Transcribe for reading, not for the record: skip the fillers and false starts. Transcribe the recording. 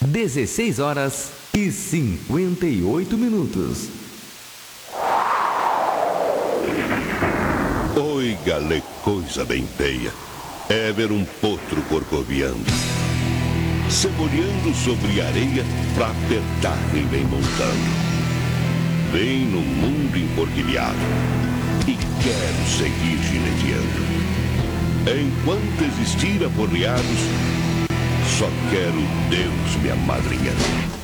16h58. Oi, galé, coisa bem feia. É ver um potro corcoviando, ceboleando sobre areia pra apertar quem vem montando. Vem no mundo emporquilhado e quero seguir gineteando. Enquanto existir aporreados, só quero Deus me amadrinhando.